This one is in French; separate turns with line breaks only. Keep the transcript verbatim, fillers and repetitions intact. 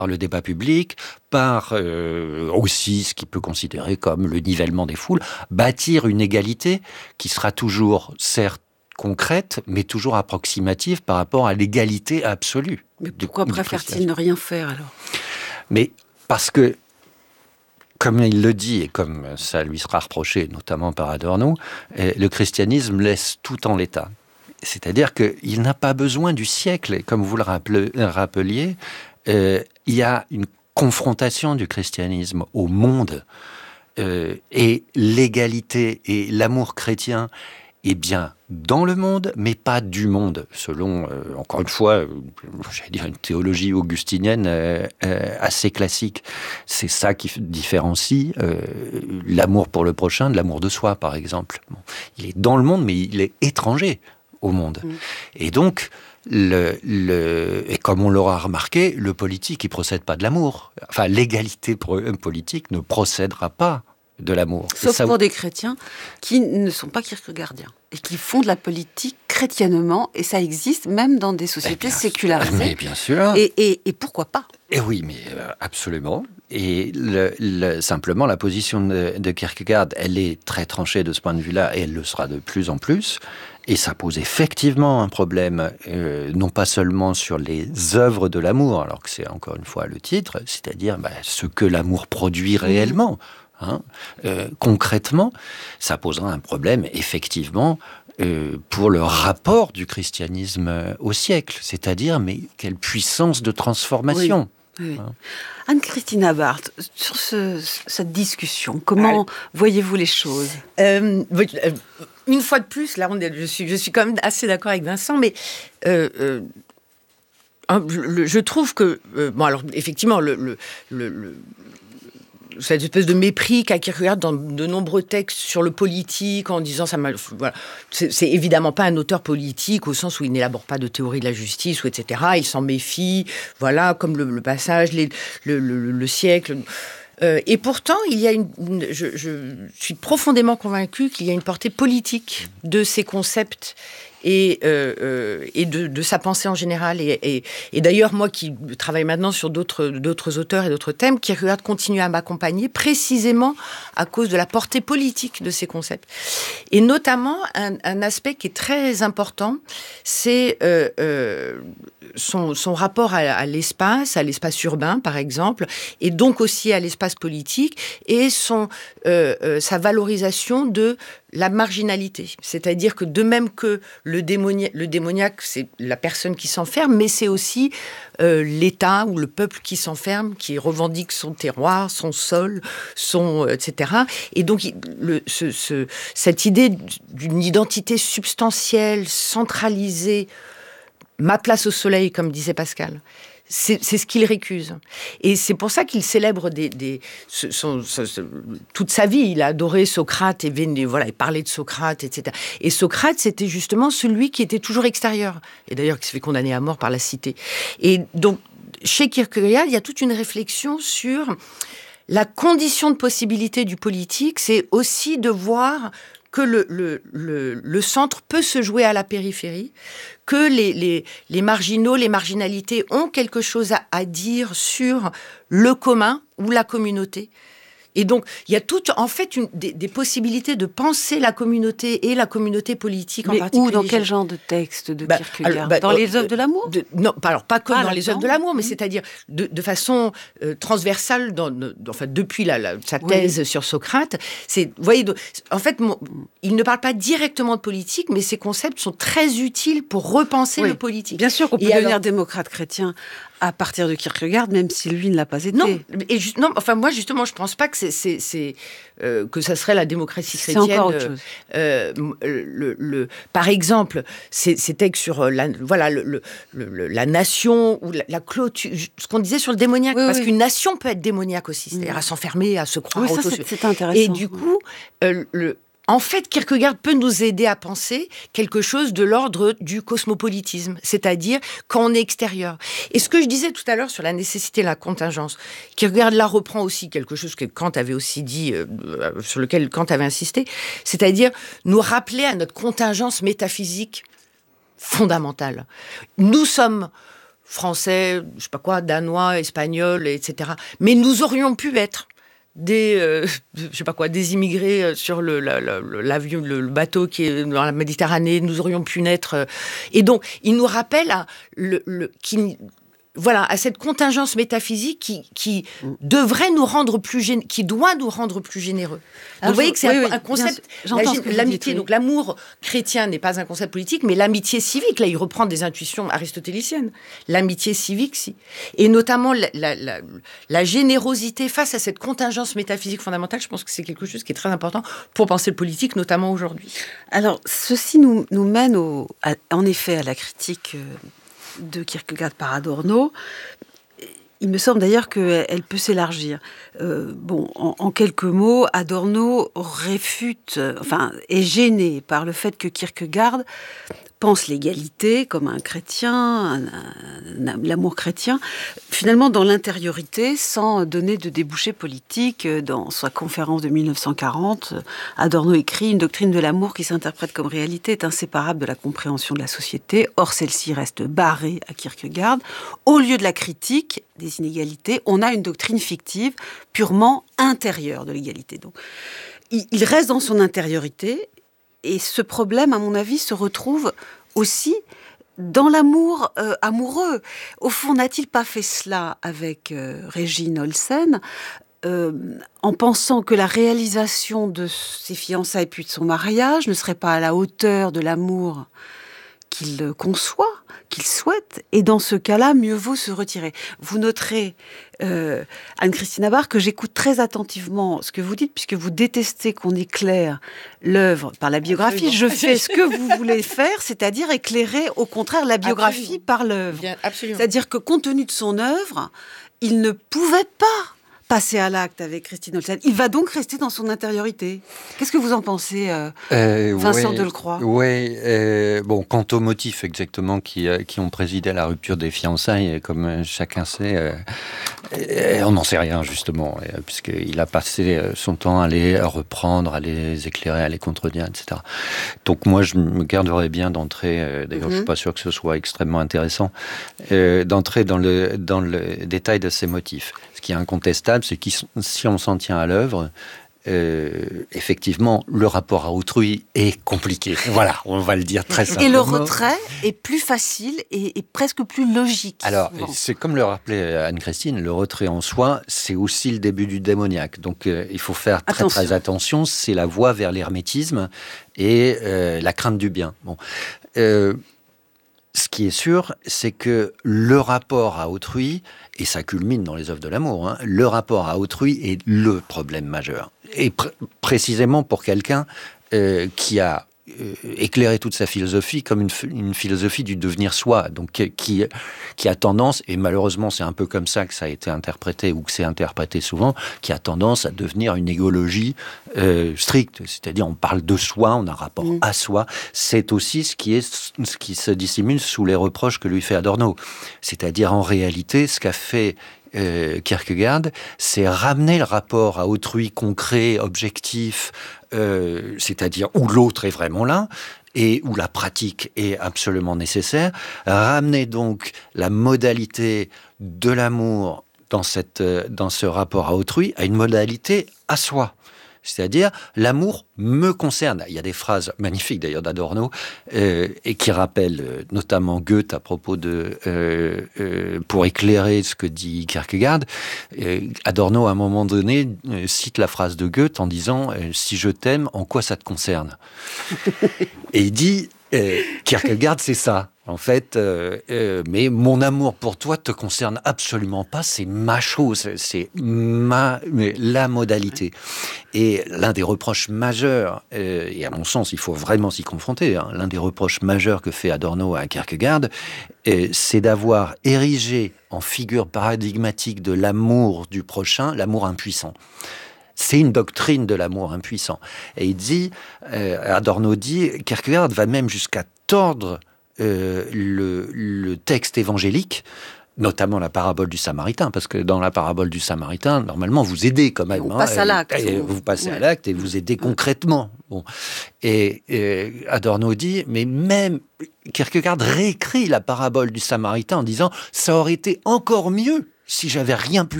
par le débat public, par euh, aussi ce qu'il peut considérer comme le nivellement des foules, bâtir une égalité qui sera toujours, certes, concrète, mais toujours approximative par rapport à l'égalité absolue.
Mais pourquoi
du,
préfère-t-il ne rien faire alors ?
Mais parce que, comme il le dit, et comme ça lui sera reproché, notamment par Adorno, le christianisme laisse tout en l'état. C'est-à-dire qu'il n'a pas besoin du siècle. Et comme vous le rappeliez, euh, il y a une confrontation du christianisme au monde. Euh, et l'égalité et l'amour chrétien est bien dans le monde, mais pas du monde, selon, euh, encore une fois, euh, j'allais dire une théologie augustinienne euh, euh, assez classique. C'est ça qui différencie euh, l'amour pour le prochain de l'amour de soi, par exemple. Bon, il est dans le monde, mais il est étranger au monde. Mmh. Et donc, le, le, et comme on l'aura remarqué, le politique, il ne procède pas de l'amour. Enfin, l'égalité politique ne procédera pas de l'amour.
Sauf
ça...
pour des chrétiens qui ne sont pas kierkegaardiens et qui font de la politique chrétiennement, et ça existe même dans des sociétés
bien
sécularisées.
Mais bien sûr.
Et, et, et pourquoi pas ?
Et oui, mais euh, absolument. Et le, le, simplement, la position de, de Kierkegaard, elle est très tranchée de ce point de vue-là, et elle le sera de plus en plus. Et ça pose effectivement un problème, euh, non pas seulement sur les œuvres de l'amour, alors que c'est encore une fois le titre, c'est-à-dire bah, ce que l'amour produit réellement. Hein, euh, concrètement, ça posera un problème, effectivement, euh, pour le rapport du christianisme au siècle. C'est-à-dire, mais quelle puissance de transformation.
Oui, oui. Hein. Anne-Christine Abarth, sur ce, cette discussion, comment ah, voyez-vous les choses ?
euh, Une fois de plus, là, on est, je, suis, je suis quand même assez d'accord avec Vincent, mais... Euh, euh, je, je trouve que... Euh, bon, alors, effectivement, le... le, le, le cette espèce de mépris qu'a Kierkegaard dans de nombreux textes sur le politique, en disant ça m'a, voilà, c'est, c'est évidemment pas un auteur politique au sens où il n'élabore pas de théorie de la justice ou et cetera. Il s'en méfie, voilà, comme le, le passage, les, le, le, le siècle. Euh, et pourtant, il y a une, une je, je suis profondément convaincue qu'il y a une portée politique de ces concepts. Et, euh, euh, et de, de sa pensée en général. Et, et, et d'ailleurs, moi qui travaille maintenant sur d'autres, d'autres auteurs et d'autres thèmes, Kierkegaard continue à m'accompagner précisément à cause de la portée politique de ces concepts. Et notamment, un, un aspect qui est très important, c'est euh, euh, son, son rapport à, à l'espace, à l'espace urbain, par exemple, et donc aussi à l'espace politique, et son, euh, euh, sa valorisation de la marginalité. C'est-à-dire que de même que le, démonia- le démoniaque, c'est la personne qui s'enferme, mais c'est aussi euh, l'État ou le peuple qui s'enferme, qui revendique son terroir, son sol, son, euh, et cetera. Et donc, le, ce, ce, cette idée d'une identité substantielle, centralisée, ma place au soleil, comme disait Pascal, C'est, c'est ce qu'il récuse. Et c'est pour ça qu'il célèbre des, des, son, son, son, toute sa vie. Il a adoré Socrate et, et voilà, il parlait de Socrate, et cetera. Et Socrate, c'était justement celui qui était toujours extérieur. Et d'ailleurs, qui se fait condamner à mort par la cité. Et donc, chez Kierkegaard, il y a toute une réflexion sur la condition de possibilité du politique. C'est aussi de voir que le, le, le, le centre peut se jouer à la périphérie, que les, les, les marginaux, les marginalités ont quelque chose à, à dire sur le commun ou la communauté. Et donc, il y a toutes, en fait, une, des, des possibilités de penser la communauté et la communauté politique en
Mais
particulier.
Où, dans quel genre de texte de
bah,
Kierkegaard
alors, bah,
Dans
euh,
les œuvres de l'amour
de, Non, pas, alors pas que
ah,
dans les œuvres de l'amour, mais
mmh.
c'est-à-dire de, de façon euh, transversale, dans, dans, enfin, depuis la, la, sa thèse oui. sur Socrate. C'est, vous voyez, de, en fait, mon, il ne parle pas directement de politique, mais ces concepts sont très utiles pour repenser
oui.
le politique.
Bien sûr qu'on peut
et
devenir
alors,
démocrate chrétien à partir de Kierkegaard, même si lui ne l'a pas été.
Non, et juste, non, enfin moi justement, je pense pas que c'est, c'est, c'est euh, que ça serait la démocratie chrétienne.
C'est encore autre chose.
Euh, le, le, par exemple, ces, ces textes sur la, voilà, le, le, le, la nation ou la, la clôture, ce qu'on disait sur le démoniaque, oui, parce oui. qu'une nation peut être démoniaque aussi, c'est-à-dire mmh. à s'enfermer, à se croire.
Oui, ça,
auto-
c'est, c'est intéressant.
Et du coup, euh, le En fait, Kierkegaard peut nous aider à penser quelque chose de l'ordre du cosmopolitisme, c'est-à-dire quand on est extérieur. Et ce que je disais tout à l'heure sur la nécessité de la contingence, Kierkegaard là reprend aussi quelque chose que Kant avait aussi dit, euh, sur lequel Kant avait insisté, c'est-à-dire nous rappeler à notre contingence métaphysique fondamentale. Nous sommes français, je sais pas quoi, danois, espagnols, et cetera. Mais nous aurions pu être des, euh, je sais pas quoi, des immigrés sur le, la, la, l'avion, le, le bateau qui est dans la Méditerranée. Nous aurions pu naître. Euh, et donc, il nous rappelle à, le, le, qui, voilà, à cette contingence métaphysique qui, qui mm. devrait nous rendre plus gén- qui doit nous rendre plus généreux. Donc, vous voyez que c'est oui, un, oui, un concept. La, l'amitié, dites, donc oui. L'amour chrétien n'est pas un concept politique, mais l'amitié civique, là, il reprend des intuitions aristotéliciennes. L'amitié civique, si, et notamment la, la, la, la générosité face à cette contingence métaphysique fondamentale. Je pense que c'est quelque chose qui est très important pour penser le politique, notamment aujourd'hui.
Alors, ceci nous, nous mène, au, à, en effet, à la critique. Euh, de Kierkegaard par Adorno. Il me semble d'ailleurs qu'elle peut s'élargir. Euh, bon, en, en quelques mots, Adorno réfute, enfin, est gêné par le fait que Kierkegaard pense l'égalité comme un chrétien, un, un, un, l'amour chrétien, finalement dans l'intériorité, sans donner de débouché politique. Dans sa conférence de dix-neuf cent quarante, Adorno écrit « Une doctrine de l'amour qui s'interprète comme réalité est inséparable de la compréhension de la société. Or, celle-ci reste barrée à Kierkegaard. Au lieu de la critique des inégalités, on a une doctrine fictive, purement intérieure de l'égalité. » Donc, il, il reste dans son intériorité. Et ce problème, à mon avis, se retrouve aussi dans l'amour euh, amoureux. Au fond, n'a-t-il pas fait cela avec euh, Régine Olsen, euh, en pensant que la réalisation de ses fiançailles puis de son mariage ne serait pas à la hauteur de l'amour qu'il conçoit, qu'il souhaite, et dans ce cas-là, mieux vaut se retirer. Vous noterez, euh, Anne-Christine Abar, que j'écoute très attentivement ce que vous dites, puisque vous détestez qu'on éclaire l'œuvre par la biographie. Absolument. Je fais ce que vous voulez faire, c'est-à-dire éclairer, au contraire, la biographie absolument. Par l'œuvre. Bien, absolument. C'est-à-dire que, compte tenu de son œuvre, il ne pouvait pas passer à l'acte avec Christine Olsen. Il va donc rester dans son intériorité. Qu'est-ce que vous en pensez, euh, euh, Vincent
ouais,
Delcroix ?
Oui, euh, bon, quant aux motifs exactement qui, euh, qui ont présidé à la rupture des fiançailles, comme euh, chacun sait, euh, euh, on n'en sait rien, justement, euh, puisqu'il a passé son temps à les reprendre, à les éclairer, à les contredire, et cetera. Donc moi, je me garderais bien d'entrer, euh, d'ailleurs, mm-hmm. je ne suis pas sûr que ce soit extrêmement intéressant, euh, d'entrer dans le, dans le détail de ces motifs. Ce qui est incontestable, c'est que si on s'en tient à l'œuvre, euh, effectivement, le rapport à autrui est compliqué. Voilà, on va le dire très simplement.
Et le retrait est plus facile et, et presque plus logique.
Alors, souvent. C'est comme le rappelait Anne-Christine, le retrait en soi, c'est aussi le début du démoniaque. Donc, euh, il faut faire très, attention. très attention. C'est la voie vers l'hermétisme et euh, la crainte du bien. Bon. Euh, Ce qui est sûr, c'est que le rapport à autrui, et ça culmine dans les œuvres de l'amour, hein, le rapport à autrui est le problème majeur. Et pr- précisément pour quelqu'un euh, qui a euh, éclairé toute sa philosophie comme une, une philosophie du devenir soi, donc qui, qui a tendance, et malheureusement c'est un peu comme ça que ça a été interprété, ou que c'est interprété souvent, qui a tendance à devenir une égologie euh, stricte, c'est-à-dire on parle de soi, on a un rapport mmh. à soi. C'est aussi ce qui, est, ce qui se dissimule sous les reproches que lui fait Adorno, c'est-à-dire en réalité ce qu'a fait Euh, Kierkegaard, c'est ramener le rapport à autrui concret, objectif, euh, c'est-à-dire où l'autre est vraiment là, et où la pratique est absolument nécessaire, ramener donc la modalité de l'amour dans, cette, dans ce rapport à autrui à une modalité à soi. C'est-à-dire, l'amour me concerne. Il y a des phrases magnifiques, d'ailleurs, d'Adorno, euh, et qui rappellent euh, notamment Goethe à propos de... Euh, euh, pour éclairer ce que dit Kierkegaard. Euh, Adorno, à un moment donné, euh, cite la phrase de Goethe en disant euh, « Si je t'aime, en quoi ça te concerne ?» Et il dit... Euh, Kierkegaard, c'est ça, en fait. Euh, euh, mais mon amour pour toi te concerne absolument pas. C'est ma chose, c'est ma, la modalité. Et l'un des reproches majeurs, euh, et à mon sens, il faut vraiment s'y confronter, hein, l'un des reproches majeurs que fait Adorno à Kierkegaard, euh, c'est d'avoir érigé en figure paradigmatique de l'amour du prochain, l'amour impuissant. C'est une doctrine de l'amour impuissant. Et il dit, euh, Adorno dit, Kierkegaard va même jusqu'à tordre euh, le, le texte évangélique notamment la parabole du Samaritain, parce que dans la parabole du Samaritain, normalement, vous aidez quand même.
On
hein,
passe à l'acte.
Et, et vous passez
ouais.
à l'acte et vous aidez concrètement. Bon. Et, et Adorno dit, mais même Kierkegaard réécrit la parabole du Samaritain en disant, ça aurait été encore mieux si j'avais rien plus